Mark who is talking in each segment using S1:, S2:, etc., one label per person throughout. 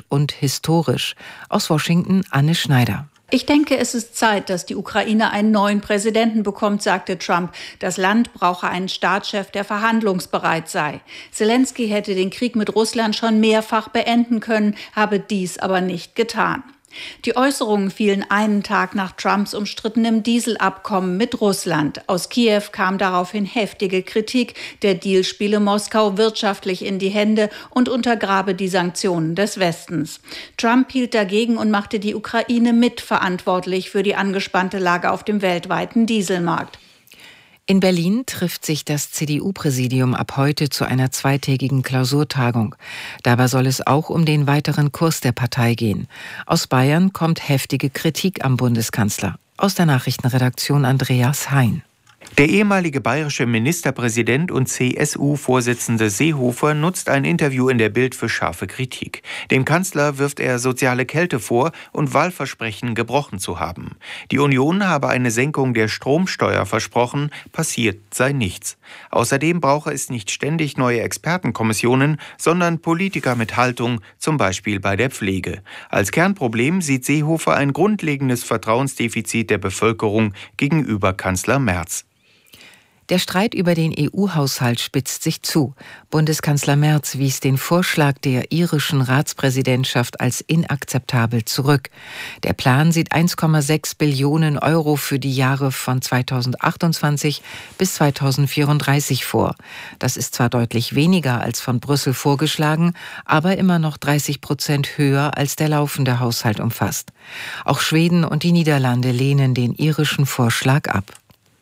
S1: und historisch. Aus Washington Anne Schneider.
S2: Ich denke, es ist Zeit, dass die Ukraine einen neuen Präsidenten bekommt, sagte Trump. Das Land brauche einen Staatschef, der verhandlungsbereit sei. Zelensky hätte den Krieg mit Russland schon mehrfach beenden können, habe dies aber nicht getan. Die Äußerungen fielen einen Tag nach Trumps umstrittenem Dieselabkommen mit Russland. Aus Kiew kam daraufhin heftige Kritik. Der Deal spiele Moskau wirtschaftlich in die Hände und untergrabe die Sanktionen des Westens. Trump hielt dagegen und machte die Ukraine mitverantwortlich für die angespannte Lage auf dem weltweiten Dieselmarkt.
S1: In Berlin trifft sich das CDU-Präsidium ab heute zu einer zweitägigen Klausurtagung. Dabei soll es auch um den weiteren Kurs der Partei gehen. Aus Bayern kommt heftige Kritik am Bundeskanzler. Aus der Nachrichtenredaktion Andreas Hein.
S3: Der ehemalige bayerische Ministerpräsident und CSU-Vorsitzende Seehofer nutzt ein Interview in der Bild für scharfe Kritik. Dem Kanzler wirft er soziale Kälte vor und Wahlversprechen gebrochen zu haben. Die Union habe eine Senkung der Stromsteuer versprochen, passiert sei nichts. Außerdem brauche es nicht ständig neue Expertenkommissionen, sondern Politiker mit Haltung, zum Beispiel bei der Pflege. Als Kernproblem sieht Seehofer ein grundlegendes Vertrauensdefizit der Bevölkerung gegenüber Kanzler Merz.
S1: Der Streit über den EU-Haushalt spitzt sich zu. Bundeskanzler Merz wies den Vorschlag der irischen Ratspräsidentschaft als inakzeptabel zurück. Der Plan sieht 1,6 Billionen Euro für die Jahre von 2028 bis 2034 vor. Das ist zwar deutlich weniger als von Brüssel vorgeschlagen, aber immer noch 30% höher als der laufende Haushalt umfasst. Auch Schweden und die Niederlande lehnen den irischen Vorschlag ab.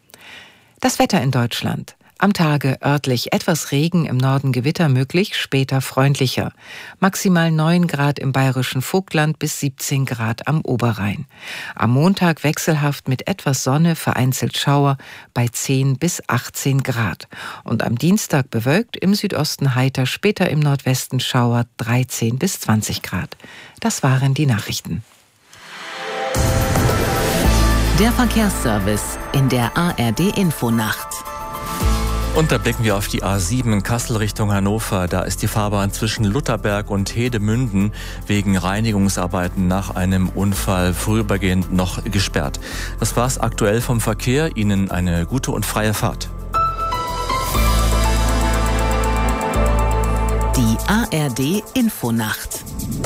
S1: Das Wetter in Deutschland. Am Tage örtlich etwas Regen, im Norden Gewitter möglich, später freundlicher. Maximal 9 Grad im bayerischen Vogtland bis 17 Grad am Oberrhein. Am Montag wechselhaft mit etwas Sonne, vereinzelt Schauer bei 10 bis 18 Grad. Und am Dienstag bewölkt, im Südosten heiter, später im Nordwesten Schauer 13 bis 20 Grad. Das waren die Nachrichten.
S4: Der Verkehrsservice in der ARD-Infonacht.
S5: Und da blicken wir auf die A7 Kassel Richtung Hannover. Da ist die Fahrbahn zwischen Lutherberg und Hedemünden wegen Reinigungsarbeiten nach einem Unfall vorübergehend noch gesperrt. Das war's aktuell vom Verkehr. Ihnen eine gute und freie Fahrt.
S4: Die ARD-Infonacht.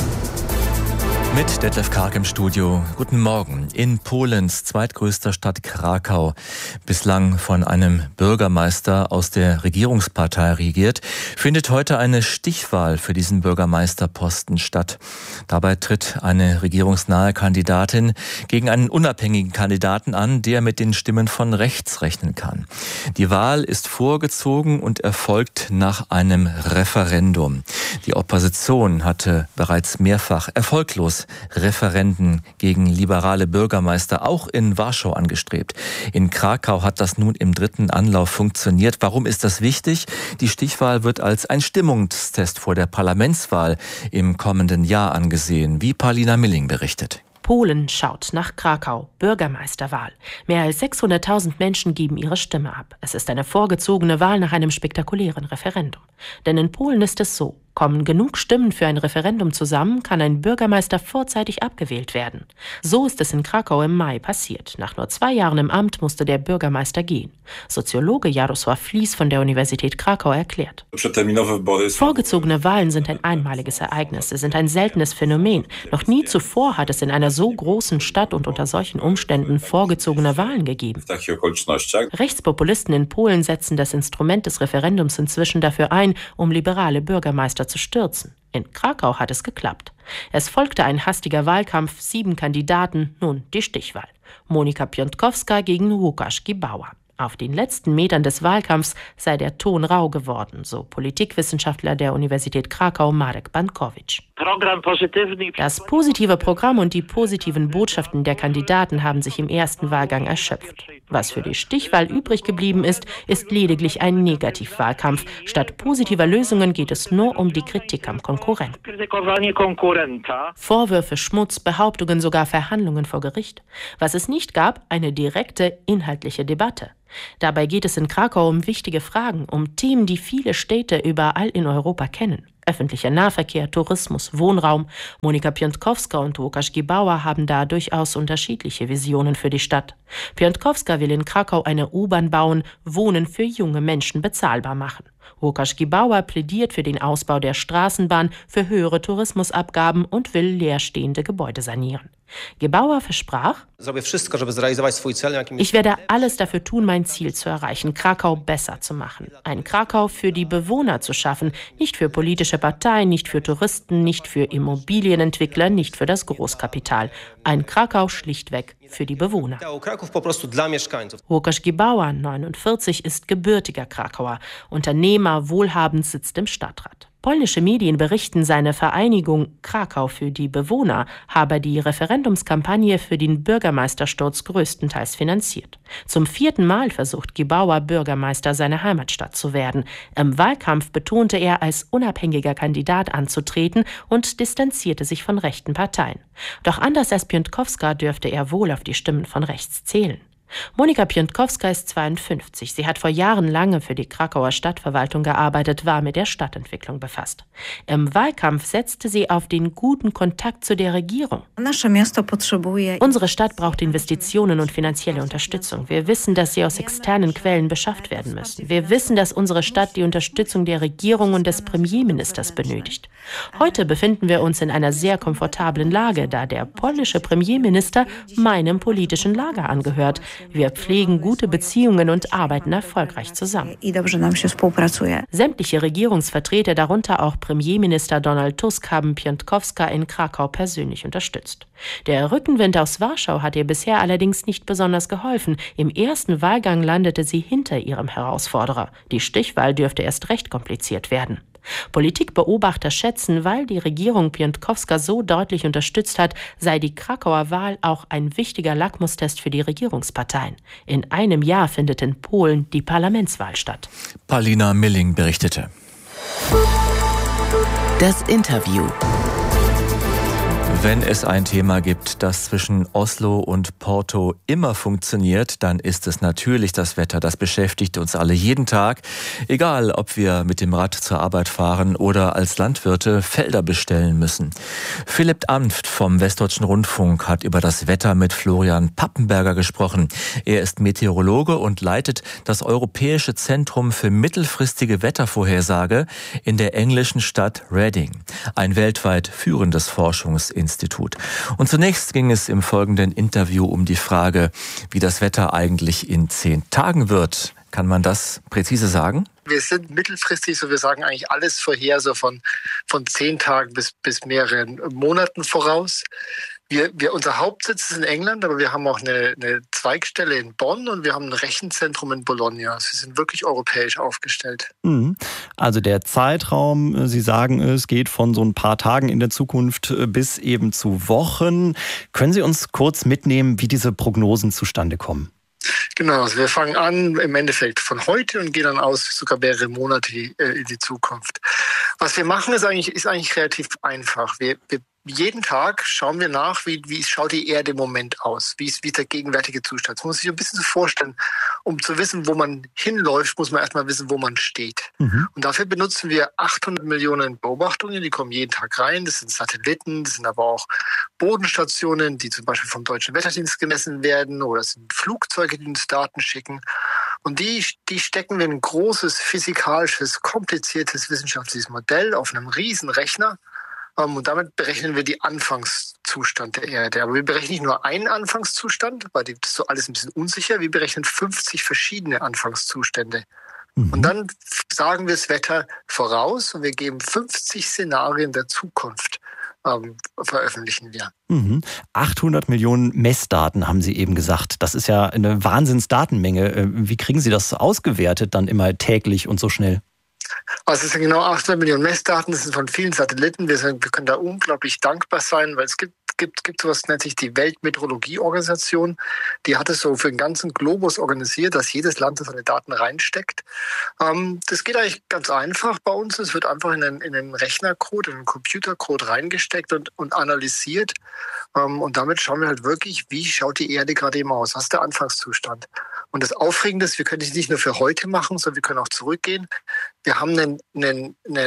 S5: Mit Detlef Karg im Studio. Guten Morgen. In Polens zweitgrößter Stadt Krakau, bislang von einem Bürgermeister aus der Regierungspartei regiert, findet heute eine Stichwahl für diesen Bürgermeisterposten statt. Dabei tritt eine regierungsnahe Kandidatin gegen einen unabhängigen Kandidaten an, der mit den Stimmen von rechts rechnen kann. Die Wahl ist vorgezogen und erfolgt nach einem Referendum. Die Opposition hatte bereits mehrfach erfolglos Referenden gegen liberale Bürgermeister auch in Warschau angestrebt. In Krakau hat das nun im 3. Anlauf funktioniert. Warum ist das wichtig? Die Stichwahl wird als ein Stimmungstest vor der Parlamentswahl im kommenden Jahr angesehen, wie Paulina Milling berichtet.
S6: Polen schaut nach Krakau. Bürgermeisterwahl. Mehr als 600.000 Menschen geben ihre Stimme ab. Es ist eine vorgezogene Wahl nach einem spektakulären Referendum. Denn in Polen ist es so: Kommen genug Stimmen für ein Referendum zusammen, kann ein Bürgermeister vorzeitig abgewählt werden. So ist es in Krakau im Mai passiert. Nach nur 2 Jahren im Amt musste der Bürgermeister gehen. Soziologe Jarosław Flis von der Universität Krakau erklärt: Vorgezogene Wahlen sind ein einmaliges Ereignis. Sie sind ein seltenes Phänomen. Noch nie zuvor hat es in einer so großen Stadt und unter solchen Umständen vorgezogene Wahlen gegeben. Rechtspopulisten in Polen setzen das Instrument des Referendums inzwischen dafür ein, um liberale Bürgermeister zu stürzen. In Krakau hat es geklappt. Es folgte ein hastiger Wahlkampf, 7 Kandidaten, nun die Stichwahl. Monika Piątkowska gegen Łukasz Gibała. Auf den letzten Metern des Wahlkampfs sei der Ton rau geworden, so Politikwissenschaftler der Universität Krakau Marek Bankowicz. Das positive Programm und die positiven Botschaften der Kandidaten haben sich im ersten Wahlgang erschöpft. Was für die Stichwahl übrig geblieben ist, ist lediglich ein Negativwahlkampf. Statt positiver Lösungen geht es nur um die Kritik am Konkurrenten. Vorwürfe, Schmutz, Behauptungen, sogar Verhandlungen vor Gericht. Was es nicht gab, eine direkte, inhaltliche Debatte. Dabei geht es in Krakau um wichtige Fragen, um Themen, die viele Städte überall in Europa kennen. Öffentlicher Nahverkehr, Tourismus, Wohnraum. Monika Piątkowska und Łukasz Gibała haben da durchaus unterschiedliche Visionen für die Stadt. Piątkowska will in Krakau eine U-Bahn bauen, Wohnen für junge Menschen bezahlbar machen. Łukasz Gibała plädiert für den Ausbau der Straßenbahn, für höhere Tourismusabgaben und will leerstehende Gebäude sanieren. Gibała versprach: Ich werde alles dafür tun, mein Ziel zu erreichen, Krakau besser zu machen. Ein Krakau für die Bewohner zu schaffen, nicht für politische Parteien, nicht für Touristen, nicht für Immobilienentwickler, nicht für das Großkapital. Ein Krakau schlichtweg für die Bewohner. Łukasz Gibała, 49, ist gebürtiger Krakauer. Unternehmer, wohlhabend, sitzt im Stadtrat. Polnische Medien berichten, seine Vereinigung Krakau für die Bewohner habe die Referendumskampagne für den Bürgermeistersturz größtenteils finanziert. Zum 4. Mal versucht Gibała, Bürgermeister seiner Heimatstadt zu werden. Im Wahlkampf betonte er, als unabhängiger Kandidat anzutreten und distanzierte sich von rechten Parteien. Doch anders als Piątkowska dürfte er wohl auf die Stimmen von rechts zählen. Monika Piątkowska ist 52. Sie hat vor Jahren lange für die Krakauer Stadtverwaltung gearbeitet, war mit der Stadtentwicklung befasst. Im Wahlkampf setzte sie auf den guten Kontakt zu der Regierung. Unsere Stadt braucht Investitionen und finanzielle Unterstützung. Wir wissen, dass sie aus externen Quellen beschafft werden müssen. Wir wissen, dass unsere Stadt die Unterstützung der Regierung und des Premierministers benötigt. Heute befinden wir uns in einer sehr komfortablen Lage, da der polnische Premierminister meinem politischen Lager angehört. Wir pflegen gute Beziehungen und arbeiten erfolgreich zusammen. Sämtliche Regierungsvertreter, darunter auch Premierminister Donald Tusk, haben Piątkowska in Krakau persönlich unterstützt. Der Rückenwind aus Warschau hat ihr bisher allerdings nicht besonders geholfen. Im ersten Wahlgang landete sie hinter ihrem Herausforderer. Die Stichwahl dürfte erst recht kompliziert werden. Politikbeobachter schätzen, weil die Regierung Piątkowska so deutlich unterstützt hat, sei die Krakauer Wahl auch ein wichtiger Lackmustest für die Regierungsparteien. In einem Jahr findet in Polen die Parlamentswahl statt.
S5: Paulina Milling berichtete.
S4: Das Interview.
S5: Wenn es ein Thema gibt, das zwischen Oslo und Porto immer funktioniert, dann ist es natürlich das Wetter. Das beschäftigt uns alle jeden Tag. Egal, ob wir mit dem Rad zur Arbeit fahren oder als Landwirte Felder bestellen müssen. Philipp Amft vom Westdeutschen Rundfunk hat über das Wetter mit Florian Pappenberger gesprochen. Er ist Meteorologe und leitet das Europäische Zentrum für mittelfristige Wettervorhersage in der englischen Stadt Reading. Ein weltweit führendes Forschungsinstitut. Und zunächst ging es im folgenden Interview um die Frage, wie das Wetter eigentlich in 10 Tagen wird. Kann man das präzise sagen?
S7: Wir sind mittelfristig, so wir sagen eigentlich alles vorher, so von 10 Tagen bis mehreren Monaten voraus. Unser Hauptsitz ist in England, aber wir haben auch eine Zweigstelle in Bonn und wir haben ein Rechenzentrum in Bologna. Also wir sind wirklich europäisch aufgestellt.
S8: Also der Zeitraum, Sie sagen es, geht von so ein paar Tagen in der Zukunft bis eben zu Wochen. Können Sie uns kurz mitnehmen, wie diese Prognosen zustande kommen?
S7: Genau, also wir fangen an im Endeffekt von heute und gehen dann aus sogar mehrere Monate in die Zukunft. Was wir machen, ist eigentlich relativ einfach. Jeden Tag schauen wir nach, wie schaut die Erde im Moment aus, wie ist der gegenwärtige Zustand. Das muss man sich ein bisschen so vorstellen. Um zu wissen, wo man hinläuft, muss man erstmal wissen, wo man steht. Und dafür benutzen wir 800 Millionen Beobachtungen, die kommen jeden Tag rein. Das sind Satelliten, das sind aber auch Bodenstationen, die zum Beispiel vom Deutschen Wetterdienst gemessen werden, oder es sind Flugzeuge, die uns Daten schicken. Und die stecken wir in ein großes, physikalisches, kompliziertes wissenschaftliches Modell auf einem riesen Rechner. Und damit berechnen wir den Anfangszustand der Erde. Aber wir berechnen nicht nur einen Anfangszustand, weil das ist so alles ein bisschen unsicher. Wir berechnen 50 verschiedene Anfangszustände. Und dann sagen wir das Wetter voraus und wir geben 50 Szenarien der Zukunft, veröffentlichen wir.
S8: 800 Millionen Messdaten haben Sie eben gesagt. Das ist ja eine Wahnsinnsdatenmenge. Wie kriegen Sie das ausgewertet dann immer täglich und so schnell?
S7: Also es sind genau 800 Millionen Messdaten, das sind von vielen Satelliten. Wir können da unglaublich dankbar sein, weil es gibt sowas, nennt sich die Weltmeteorologieorganisation. Die hat es so für den ganzen Globus organisiert, dass jedes Land seine Daten reinsteckt. Das geht eigentlich ganz einfach bei uns. Es wird einfach in einen Rechnercode, in einen Computercode reingesteckt und analysiert. Und damit schauen wir halt wirklich, wie schaut die Erde gerade eben aus? Was ist der Anfangszustand? Und das Aufregende ist, wir können es nicht nur für heute machen, sondern wir können auch zurückgehen. Wir haben einen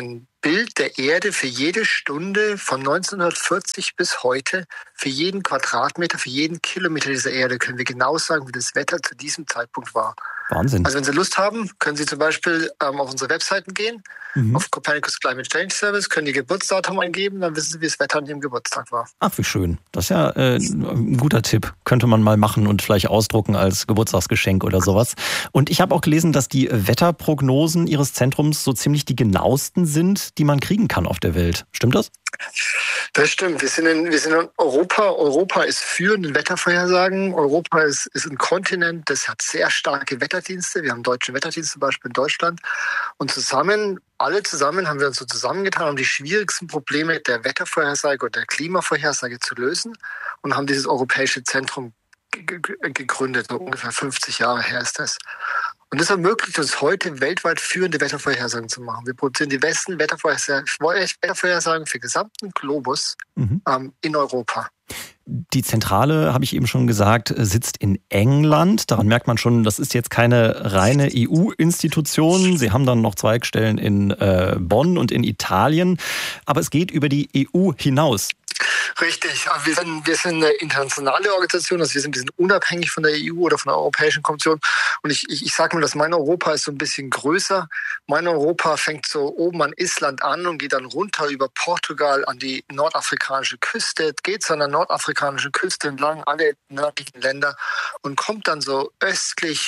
S7: Bild der Erde für jede Stunde von 1940 bis heute, für jeden Quadratmeter, für jeden Kilometer dieser Erde können wir genau sagen, wie das Wetter zu diesem Zeitpunkt war.
S8: Wahnsinn.
S7: Also wenn Sie Lust haben, können Sie zum Beispiel auf unsere Webseiten gehen, auf Copernicus Climate Change Service, können die Geburtsdatum eingeben, dann wissen Sie, wie das Wetter an Ihrem Geburtstag war.
S8: Ach, wie schön. Das ist ja ein guter Tipp. Könnte man mal machen und vielleicht ausdrucken als Geburtstagsgeschenk oder sowas. Und ich habe auch gelesen, dass die Wetterprognosen Ihres Zentrums so ziemlich die genauesten sind, die man kriegen kann auf der Welt. Stimmt das?
S7: Das stimmt. Wir sind in Europa. Europa ist führend in Wettervorhersagen. Europa ist ein Kontinent, das hat sehr starke Wetterdienste. Wir haben deutsche Wetterdienste zum Beispiel in Deutschland. Und alle zusammen haben wir uns so zusammengetan, um die schwierigsten Probleme der Wettervorhersage und der Klimavorhersage zu lösen und haben dieses europäische Zentrum gegründet. So ungefähr 50 Jahre her ist das. Und das ermöglicht uns heute, weltweit führende Wettervorhersagen zu machen. Wir produzieren die besten Wettervorhersagen für den gesamten Globus in Europa.
S8: Die Zentrale, habe ich eben schon gesagt, sitzt in England. Daran merkt man schon, das ist jetzt keine reine EU-Institution. Sie haben dann noch Zweigstellen in Bonn und in Italien. Aber es geht über die EU hinaus.
S7: Richtig. Wir sind eine internationale Organisation, also wir sind ein bisschen unabhängig von der EU oder von der Europäischen Kommission. Und ich sage mal, dass mein Europa ist so ein bisschen größer. Mein Europa fängt so oben an Island an und geht dann runter über Portugal an die nordafrikanische Küste, geht so an der nordafrikanischen Küste entlang, alle nördlichen Länder und kommt dann so östlich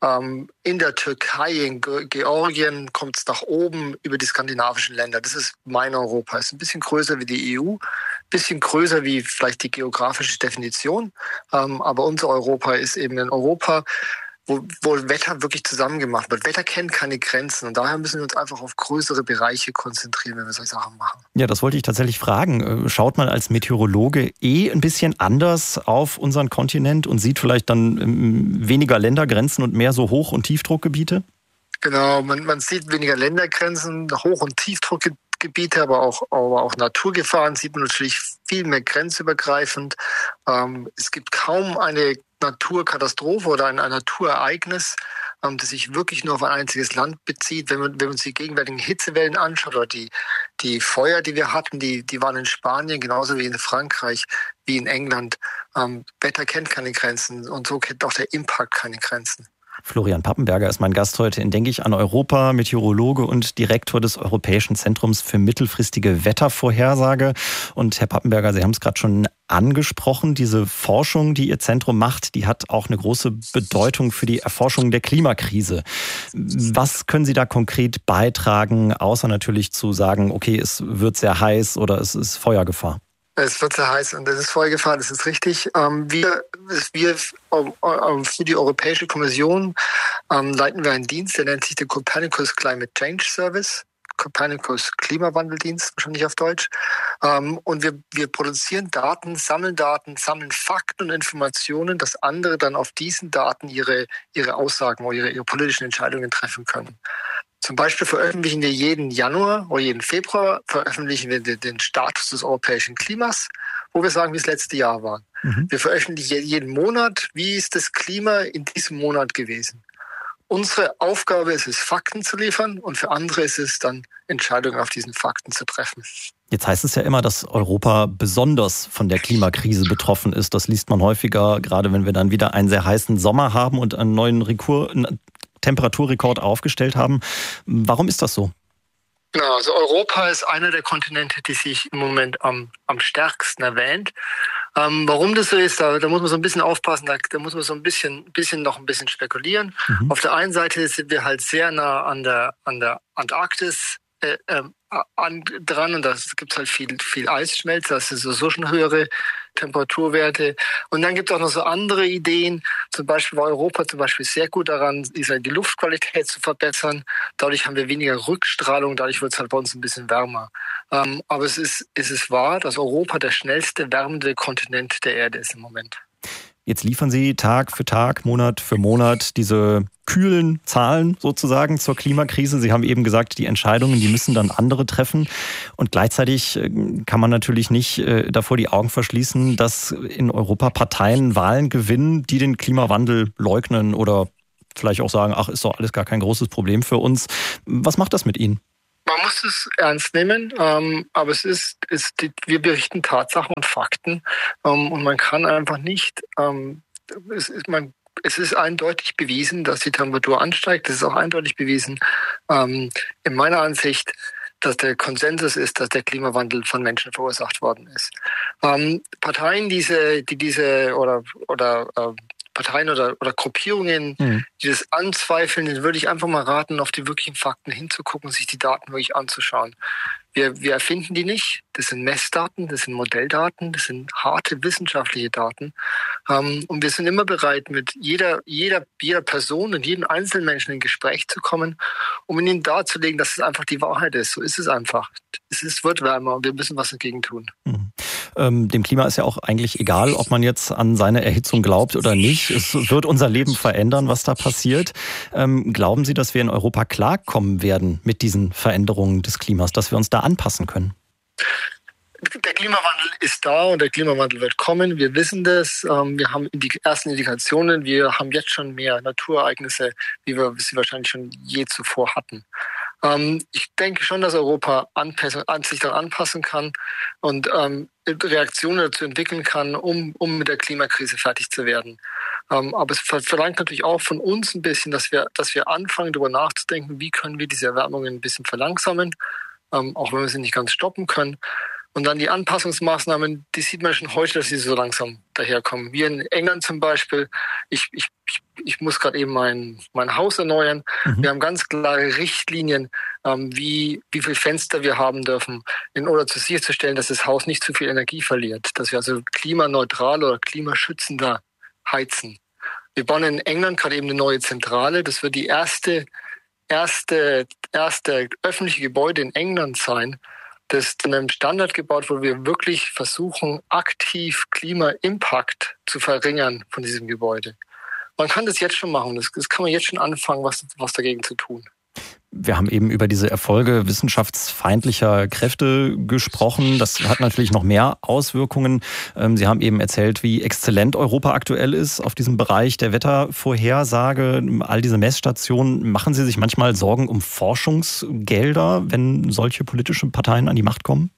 S7: in der Türkei, in Georgien, kommt es nach oben über die skandinavischen Länder. Das ist mein Europa. Ist ein bisschen größer wie die EU, bisschen größer wie vielleicht die geografische Definition. Aber unser Europa ist eben ein Europa, wo Wetter wirklich zusammen gemacht wird. Wetter kennt keine Grenzen und daher müssen wir uns einfach auf größere Bereiche konzentrieren, wenn wir solche Sachen machen.
S8: Ja, das wollte ich tatsächlich fragen. Schaut man als Meteorologe ein bisschen anders auf unseren Kontinent und sieht vielleicht dann weniger Ländergrenzen und mehr so Hoch- und Tiefdruckgebiete? Genau,
S7: man sieht weniger Ländergrenzen, Hoch- und Tiefdruckgebiete, aber auch Naturgefahren sieht man natürlich viel mehr grenzübergreifend. Es gibt kaum eine Naturkatastrophe oder ein Naturereignis, das sich wirklich nur auf ein einziges Land bezieht. Wenn man uns die gegenwärtigen Hitzewellen anschaut oder die Feuer, die wir hatten, die waren in Spanien genauso wie in Frankreich, wie in England. Wetter kennt keine Grenzen und so kennt auch der Impact keine Grenzen.
S8: Florian Pappenberger ist mein Gast heute in Denke ich an Europa, Meteorologe und Direktor des Europäischen Zentrums für mittelfristige Wettervorhersage. Und Herr Pappenberger, Sie haben es gerade schon angesprochen, diese Forschung, die Ihr Zentrum macht, die hat auch eine große Bedeutung für die Erforschung der Klimakrise. Was können Sie da konkret beitragen, außer natürlich zu sagen, okay, es wird sehr heiß oder es ist Feuergefahr?
S7: Es wird sehr heiß und es ist Feuergefahr, das ist richtig. Wir für die Europäische Kommission leiten wir einen Dienst, der nennt sich der Copernicus Climate Change Service. Copernicus Klimawandeldienst, wahrscheinlich auf Deutsch. Und wir produzieren Daten, sammeln Fakten und Informationen, dass andere dann auf diesen Daten ihre Aussagen oder ihre politischen Entscheidungen treffen können. Zum Beispiel veröffentlichen wir jeden Januar oder jeden Februar veröffentlichen wir den Status des europäischen Klimas, wo wir sagen, wie das letzte Jahr war. Wir veröffentlichen jeden Monat, wie ist das Klima in diesem Monat gewesen. Unsere Aufgabe ist es, Fakten zu liefern und für andere ist es dann, Entscheidungen auf diesen Fakten zu treffen.
S8: Jetzt heißt es ja immer, dass Europa besonders von der Klimakrise betroffen ist. Das liest man häufiger, gerade wenn wir dann wieder einen sehr heißen Sommer haben und einen neuen Temperaturrekord aufgestellt haben. Warum ist das so?
S7: Genau, also Europa ist einer der Kontinente, die sich im Moment am stärksten erwähnt. Warum das so ist, da muss man so ein bisschen aufpassen, da muss man so ein bisschen spekulieren. Auf der einen Seite sind wir halt sehr nah an der Antarktis dran und da gibt es halt viel Eisschmelze, das ist so schon höhere Temperaturwerte. Und dann gibt es auch noch so andere Ideen. Zum Beispiel war Europa sehr gut daran, die Luftqualität zu verbessern. Dadurch haben wir weniger Rückstrahlung, dadurch wird es halt bei uns ein bisschen wärmer. Aber es ist wahr, dass Europa der schnellste wärmende Kontinent der Erde ist im Moment.
S8: Jetzt liefern Sie Tag für Tag, Monat für Monat diese kühlen Zahlen sozusagen zur Klimakrise. Sie haben eben gesagt, die Entscheidungen, die müssen dann andere treffen. Und gleichzeitig kann man natürlich nicht davor die Augen verschließen, dass in Europa Parteien Wahlen gewinnen, die den Klimawandel leugnen oder vielleicht auch sagen, ach, ist doch alles gar kein großes Problem für uns. Was macht das mit Ihnen?
S7: Man muss es ernst nehmen, aber wir berichten Tatsachen und Fakten und man kann einfach nicht, es ist eindeutig bewiesen, dass die Temperatur ansteigt. Es ist auch eindeutig bewiesen, in meiner Ansicht, dass der Konsensus ist, dass der Klimawandel von Menschen verursacht worden ist. Parteien, Parteien oder Gruppierungen, die das anzweifeln, denen würde ich einfach mal raten, auf die wirklichen Fakten hinzugucken, sich die Daten wirklich anzuschauen. Wir erfinden die nicht. Das sind Messdaten, das sind Modelldaten, das sind harte wissenschaftliche Daten. Und wir sind immer bereit, mit jeder Person und jedem einzelnen Menschen in Gespräch zu kommen, um ihnen darzulegen, dass es einfach die Wahrheit ist. So ist es einfach. Wird wärmer und wir müssen was dagegen tun.
S8: Dem Klima ist ja auch eigentlich egal, ob man jetzt an seine Erhitzung glaubt oder nicht. Es wird unser Leben verändern, was da passiert. Glauben Sie, dass wir in Europa klarkommen werden mit diesen Veränderungen des Klimas, dass wir uns da anpassen können?
S7: Der Klimawandel ist da und der Klimawandel wird kommen. Wir wissen das. Wir haben die ersten Indikationen. Wir haben jetzt schon mehr Naturereignisse, wie wir sie wahrscheinlich schon je zuvor hatten. Ich denke schon, dass Europa sich daran anpassen kann und Reaktionen dazu entwickeln kann, um mit der Klimakrise fertig zu werden. Aber es verlangt natürlich auch von uns ein bisschen, dass wir anfangen, darüber nachzudenken, wie können wir diese Erwärmung ein bisschen verlangsamen, auch wenn wir sie nicht ganz stoppen können. Und dann die Anpassungsmaßnahmen, die sieht man schon heute, dass sie so langsam daherkommen. Wir in England zum Beispiel, ich muss gerade eben mein Haus erneuern. Wir haben ganz klare Richtlinien, wie viel Fenster wir haben dürfen, in order sicherzustellen, dass das Haus nicht zu viel Energie verliert, dass wir also klimaneutral oder klimaschützender heizen. Wir bauen in England gerade eben eine neue Zentrale. Das wird die erste öffentliche Gebäude in England sein, das in einem Standard gebaut, wo wir wirklich versuchen, aktiv Klima-Impact zu verringern von diesem Gebäude. Man kann das jetzt schon machen. Das kann man jetzt schon anfangen, was dagegen zu tun.
S8: Wir haben eben über diese Erfolge wissenschaftsfeindlicher Kräfte gesprochen. Das hat natürlich noch mehr Auswirkungen. Sie haben eben erzählt, wie exzellent Europa aktuell ist auf diesem Bereich der Wettervorhersage. All diese Messstationen. Machen Sie sich manchmal Sorgen um Forschungsgelder, wenn solche politische Parteien an die Macht kommen?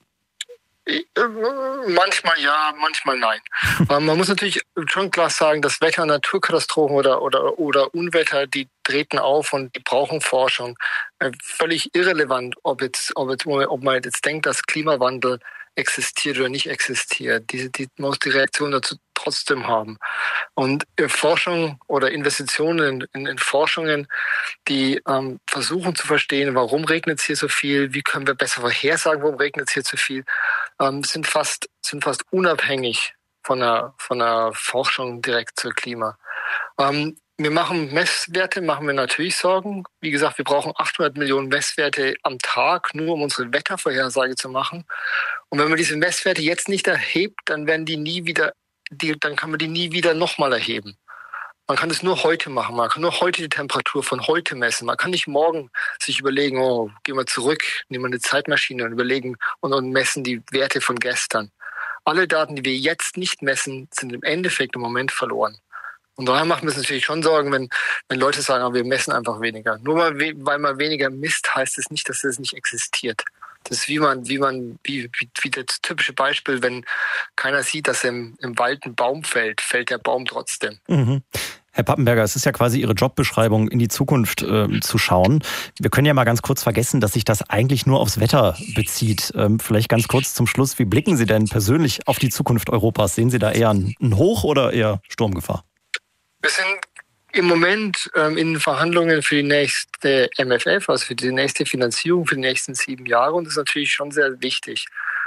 S7: Manchmal ja, manchmal nein. Man muss natürlich schon klar sagen, dass Wetter, Naturkatastrophen oder Unwetter, die treten auf und die brauchen Forschung. Völlig irrelevant, ob man jetzt denkt, dass Klimawandel existiert oder nicht existiert. Man muss die Reaktion dazu trotzdem haben. Und Forschung oder Investitionen in Forschungen, die versuchen zu verstehen, warum regnet es hier so viel, wie können wir besser vorhersagen, warum regnet es hier zu viel, sind fast unabhängig von der Forschung direkt zur Klima. Wir machen Messwerte, machen wir natürlich Sorgen. Wie gesagt, wir brauchen 800 Millionen Messwerte am Tag, nur um unsere Wettervorhersage zu machen. Und wenn man diese Messwerte jetzt nicht erhebt, dann werden dann kann man die nie wieder nochmal erheben. Man kann das nur heute machen. Man kann nur heute die Temperatur von heute messen. Man kann nicht morgen sich überlegen, gehen wir zurück, nehmen wir eine Zeitmaschine und überlegen und messen die Werte von gestern. Alle Daten, die wir jetzt nicht messen, sind im Endeffekt im Moment verloren. Und daher macht mir es natürlich schon Sorgen, wenn Leute sagen, wir messen einfach weniger. Nur weil man weniger misst, heißt es nicht, dass es nicht existiert. Das ist wie das typische Beispiel, wenn keiner sieht, dass im Wald ein Baum fällt der Baum trotzdem.
S8: Mhm. Herr Pappenberger, es ist ja quasi Ihre Jobbeschreibung, in die Zukunft zu schauen. Wir können ja mal ganz kurz vergessen, dass sich das eigentlich nur aufs Wetter bezieht. Vielleicht ganz kurz zum Schluss, wie blicken Sie denn persönlich auf die Zukunft Europas? Sehen Sie da eher ein Hoch oder eher Sturmgefahr?
S7: Wir sind im Moment in Verhandlungen für die nächste MFF, also für die nächste Finanzierung für die nächsten 7 Jahre, und das ist natürlich schon sehr wichtig.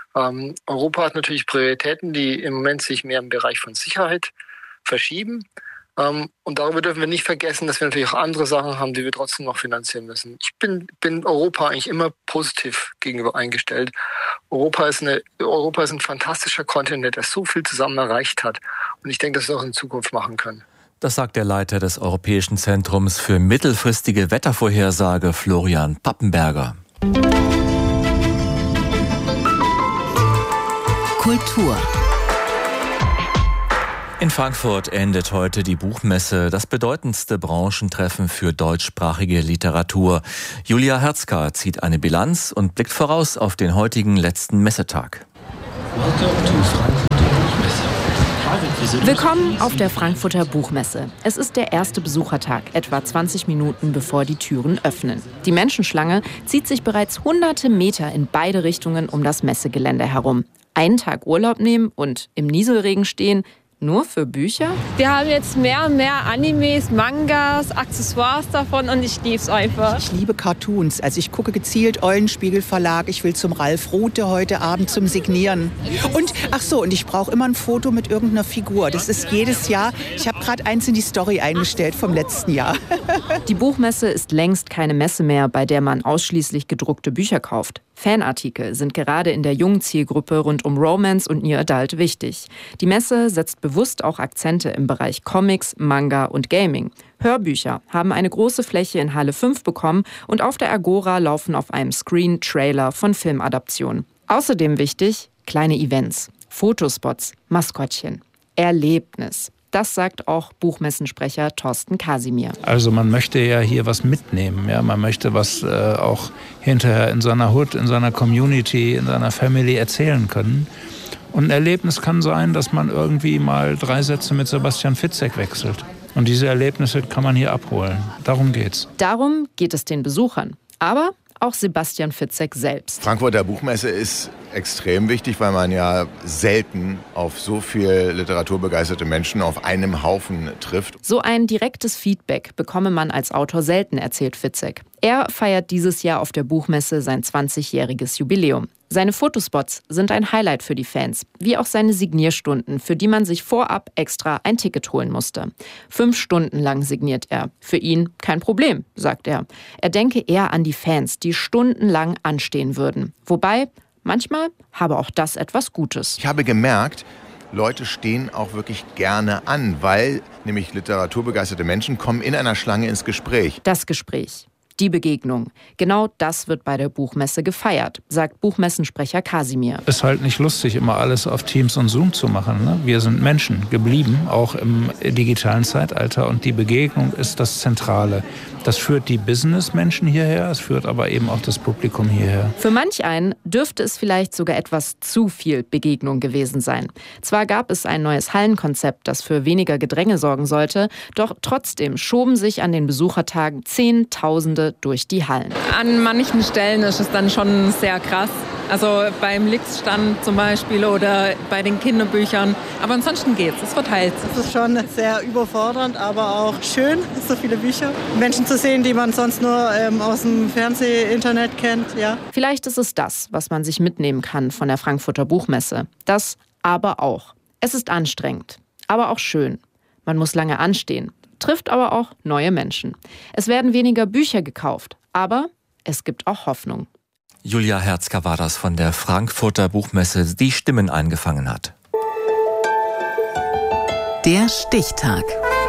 S7: Europa hat natürlich Prioritäten, die im Moment sich mehr im Bereich von Sicherheit verschieben. Und darüber dürfen wir nicht vergessen, dass wir natürlich auch andere Sachen haben, die wir trotzdem noch finanzieren müssen. Ich bin Europa eigentlich immer positiv gegenüber eingestellt. Europa ist ein fantastischer Kontinent, der so viel zusammen erreicht hat. Und ich denke, dass wir das auch in Zukunft machen können.
S5: Das sagt der Leiter des Europäischen Zentrums für mittelfristige Wettervorhersage, Florian Pappenberger.
S4: Kultur.
S5: In Frankfurt endet heute die Buchmesse, das bedeutendste Branchentreffen für deutschsprachige Literatur. Julia Herzka zieht eine Bilanz und blickt voraus auf den heutigen letzten Messetag.
S9: Willkommen auf der Frankfurter Buchmesse. Es ist der erste Besuchertag, etwa 20 Minuten bevor die Türen öffnen. Die Menschenschlange zieht sich bereits hunderte Meter in beide Richtungen um das Messegelände herum. Einen Tag Urlaub nehmen und im Nieselregen stehen, nur für Bücher?
S10: Wir haben jetzt mehr und mehr Animes, Mangas, Accessoires davon und ich liebe es einfach.
S11: Ich liebe Cartoons. Also ich gucke gezielt Eulenspiegel Verlag. Ich will zum Ralf Rute heute Abend zum Signieren. Und und ich brauche immer ein Foto mit irgendeiner Figur. Das ist jedes Jahr. Ich habe gerade eins in die Story eingestellt vom letzten Jahr.
S9: Die Buchmesse ist längst keine Messe mehr, bei der man ausschließlich gedruckte Bücher kauft. Fanartikel sind gerade in der jungen Zielgruppe rund um Romance und New Adult wichtig. Die Messe setzt bewusst auch Akzente im Bereich Comics, Manga und Gaming. Hörbücher haben eine große Fläche in Halle 5 bekommen und auf der Agora laufen auf einem Screen Trailer von Filmadaptionen. Außerdem wichtig, kleine Events, Fotospots, Maskottchen, Erlebnis. Das sagt auch Buchmessensprecher Thorsten Kasimir.
S12: Also man möchte ja hier was mitnehmen. Ja? Man möchte was auch hinterher in seiner Hood, in seiner Community, in seiner Family erzählen können. Und ein Erlebnis kann sein, dass man irgendwie mal 3 Sätze mit Sebastian Fitzek wechselt. Und diese Erlebnisse kann man hier abholen. Darum geht's.
S9: Darum geht es den Besuchern. Aber auch Sebastian Fitzek selbst.
S13: Frankfurter Buchmesse ist extrem wichtig, weil man ja selten auf so viel literaturbegeisterte Menschen auf einem Haufen trifft.
S9: So ein direktes Feedback bekomme man als Autor selten, erzählt Fitzek. Er feiert dieses Jahr auf der Buchmesse sein 20-jähriges Jubiläum. Seine Fotospots sind ein Highlight für die Fans, wie auch seine Signierstunden, für die man sich vorab extra ein Ticket holen musste. 5 Stunden lang signiert er. Für ihn kein Problem, sagt er. Er denke eher an die Fans, die stundenlang anstehen würden. Wobei, manchmal habe auch das etwas Gutes.
S13: Ich habe gemerkt, Leute stehen auch wirklich gerne an, weil nämlich literaturbegeisterte Menschen kommen in einer Schlange ins Gespräch.
S9: Das Gespräch. Die Begegnung. Genau das wird bei der Buchmesse gefeiert, sagt Buchmessensprecher Kasimir.
S12: Es ist halt nicht lustig, immer alles auf Teams und Zoom zu machen. Ne? Wir sind Menschen geblieben, auch im digitalen Zeitalter. Und die Begegnung ist das Zentrale. Das führt die Businessmenschen hierher, es führt aber eben auch das Publikum hierher.
S9: Für manch einen dürfte es vielleicht sogar etwas zu viel Begegnung gewesen sein. Zwar gab es ein neues Hallenkonzept, das für weniger Gedränge sorgen sollte, doch trotzdem schoben sich an den Besuchertagen Zehntausende durch die Hallen.
S10: An manchen Stellen ist es dann schon sehr krass. Also beim Lix-Stand zum Beispiel oder bei den Kinderbüchern. Aber ansonsten geht's, es verteilt sich.
S14: Es ist schon sehr überfordernd, aber auch schön, so viele Bücher. Menschen zu sehen, die man sonst nur aus dem Internet kennt. Ja.
S9: Vielleicht ist es das, was man sich mitnehmen kann von der Frankfurter Buchmesse. Das aber auch. Es ist anstrengend, aber auch schön. Man muss lange anstehen, trifft aber auch neue Menschen. Es werden weniger Bücher gekauft, aber es gibt auch Hoffnung.
S5: Julia Herzka war das von der Frankfurter Buchmesse, die Stimmen eingefangen hat.
S4: Der Stichtag.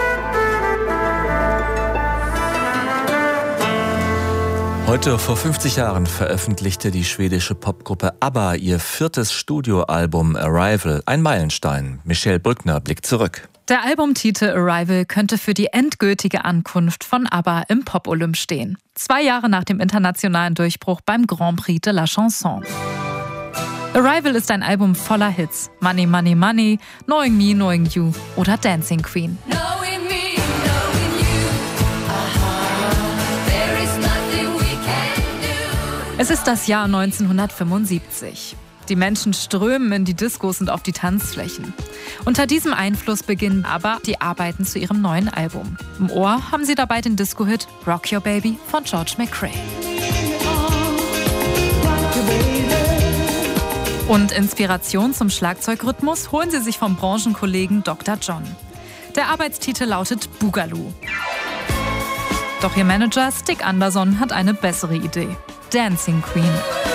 S5: Heute vor 50 Jahren veröffentlichte die schwedische Popgruppe ABBA ihr 4. Studioalbum Arrival, ein Meilenstein. Michelle Brückner blickt zurück.
S15: Der Albumtitel Arrival könnte für die endgültige Ankunft von ABBA im Pop-Olymp stehen. 2 Jahre nach dem internationalen Durchbruch beim Grand Prix de la Chanson. Arrival ist ein Album voller Hits. Money, Money, Money, Knowing Me, Knowing You oder Dancing Queen. Es ist das Jahr 1975. Die Menschen strömen in die Diskos und auf die Tanzflächen. Unter diesem Einfluss beginnen aber die Arbeiten zu ihrem neuen Album. Im Ohr haben sie dabei den Disco-Hit Rock Your Baby von George McCrae. Und Inspiration zum Schlagzeugrhythmus holen sie sich vom Branchenkollegen Dr. John. Der Arbeitstitel lautet Boogaloo. Doch ihr Manager Stig Anderson hat eine bessere Idee. Dancing Queen.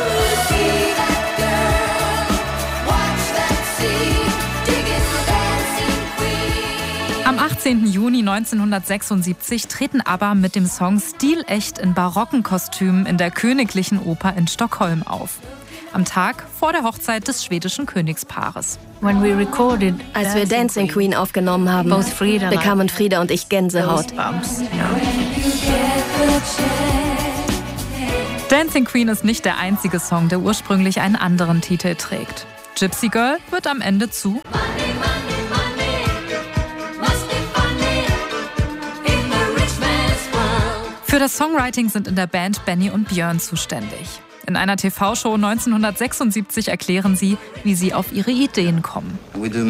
S15: Am 18. Juni 1976 treten ABBA mit dem Song stilecht in barocken Kostümen in der Königlichen Oper in Stockholm auf. am Tag vor der Hochzeit des schwedischen Königspaares.
S16: Als wir Dancing Queen aufgenommen haben, bekamen Frieda und ich Gänsehaut.
S15: Dancing Queen ist nicht der einzige Song, der ursprünglich einen anderen Titel trägt. Gypsy Girl wird am Ende zu Für das Songwriting sind in der Band Benny und Björn zuständig. In einer TV-Show 1976 erklären sie, wie sie auf ihre Ideen kommen.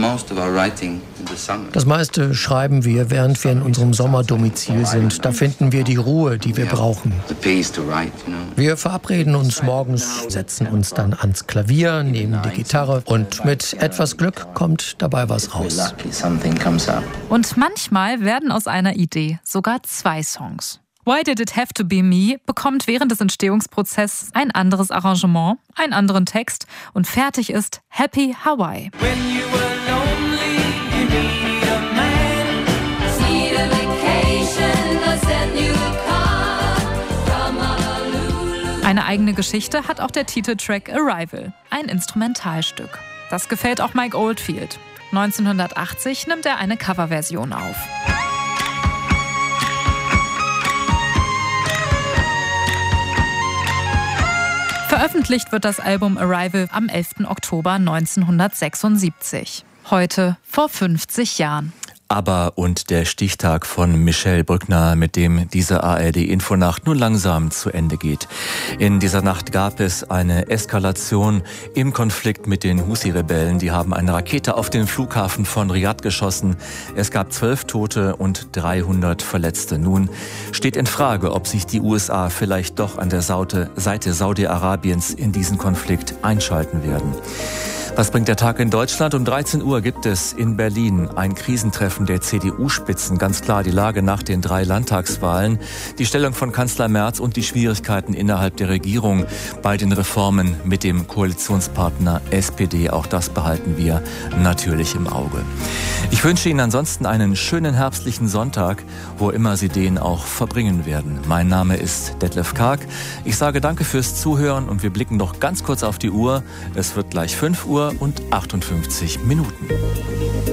S17: Das meiste schreiben wir, während wir in unserem Sommerdomizil sind. Da finden wir die Ruhe, die wir brauchen. Wir verabreden uns morgens, setzen uns dann ans Klavier, nehmen die Gitarre und mit etwas Glück kommt dabei was raus.
S15: Und manchmal werden aus einer Idee sogar 2 Songs. Why Did It Have to Be Me bekommt während des Entstehungsprozesses ein anderes Arrangement, einen anderen Text und fertig ist Happy Hawaii. Eine eigene Geschichte hat auch der Titeltrack Arrival, ein Instrumentalstück. Das gefällt auch Mike Oldfield. 1980 nimmt er eine Coverversion auf. Veröffentlicht wird das Album Arrival am 11. Oktober 1976. Heute vor 50 Jahren.
S5: ABBA und der Stichtag von Michel Brückner, mit dem diese ARD-Infonacht nun langsam zu Ende geht. In dieser Nacht gab es eine Eskalation im Konflikt mit den Husi-Rebellen. Die haben eine Rakete auf den Flughafen von Riad geschossen. Es gab 12 Tote und 300 Verletzte. Nun steht in Frage, ob sich die USA vielleicht doch an der Seite Saudi-Arabiens in diesen Konflikt einschalten werden. Was bringt der Tag in Deutschland? Um 13 Uhr gibt es in Berlin ein Krisentreffen der CDU-Spitzen. Ganz klar die Lage nach den 3 Landtagswahlen, die Stellung von Kanzler Merz und die Schwierigkeiten innerhalb der Regierung bei den Reformen mit dem Koalitionspartner SPD. Auch das behalten wir natürlich im Auge. Ich wünsche Ihnen ansonsten einen schönen herbstlichen Sonntag, wo immer Sie den auch verbringen werden. Mein Name ist Detlef Karg. Ich sage danke fürs Zuhören und wir blicken noch ganz kurz auf die Uhr. Es wird gleich 5 Uhr und 58 Minuten.